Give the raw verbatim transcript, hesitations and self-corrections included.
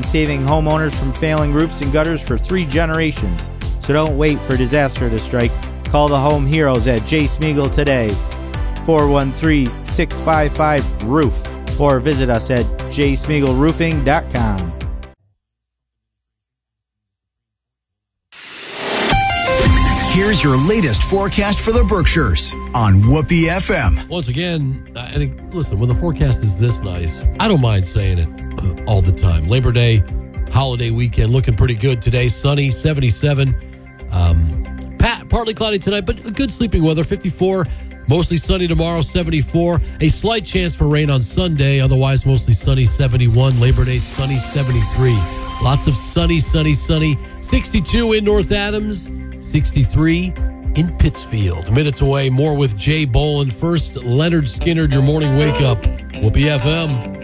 saving homeowners from failing roofs and gutters for three generations. So don't wait for disaster to strike. Call the home heroes at J. Smeagol today, four one three, six five five, roof, or visit us at j smeagol roofing dot com. Here's your latest forecast for the Berkshires on Whoopee F M. Once again, I think, listen, when the forecast is this nice, I don't mind saying it all the time. Labor Day, holiday weekend, looking pretty good today. Sunny, seventy-seven. Um, pat, partly cloudy tonight, but good sleeping weather, fifty-four. Mostly sunny tomorrow, seventy-four. A slight chance for rain on Sunday, otherwise mostly sunny, seventy-one. Labor Day, sunny, seventy-three. Lots of sunny, sunny, sunny. sixty-two in North Adams. sixty-three in Pittsfield. Minutes away, more with Jay Boland. First, Leonard Skinner, your morning wake up. Whoopee F M.